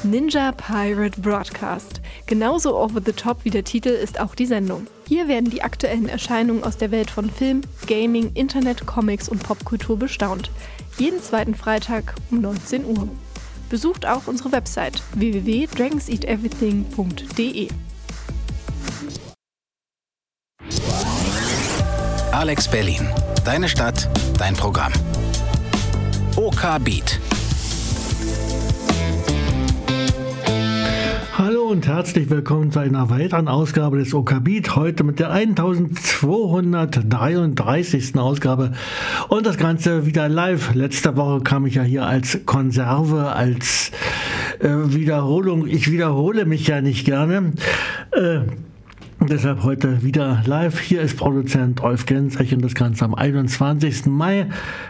Ninja Pirate Broadcast. Genauso over the top wie der Titel ist auch die Sendung. Hier werden die aktuellen Erscheinungen aus der Welt von Film, Gaming, Internet, Comics und Popkultur bestaunt. Jeden zweiten Freitag um 19 Uhr. Besucht auch unsere Website www.dragonseateverything.de. Alex Berlin. Deine Stadt, dein Programm. OK Beat. Hallo und herzlich willkommen zu einer weiteren Ausgabe des OK Beat. Heute mit der 1233. Ausgabe und das Ganze wieder live. Letzte Woche kam ich ja hier als Konserve, als Wiederholung. Ich wiederhole mich ja nicht gerne. Deshalb heute wieder live. Hier ist Produzent Rolf Genzech und das Ganze am 21. Mai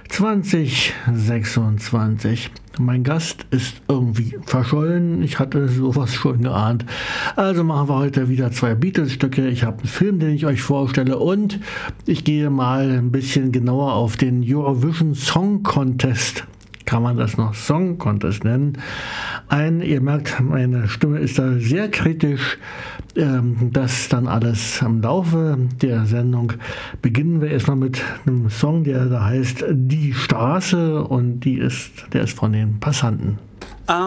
2026. Mein Gast ist irgendwie verschollen. Ich hatte sowas schon geahnt. Also machen wir heute wieder 2 Beatles-Stücke. Ich habe einen Film, den ich euch vorstelle und ich gehe mal ein bisschen genauer auf den Eurovision Song Contest. Kann man das noch Song Contest nennen? Ihr merkt, meine Stimme ist da sehr kritisch. Das dann alles im Laufe der Sendung. Beginnen wir erstmal mit einem Song, der da heißt Die Straße und der ist von den Passanten.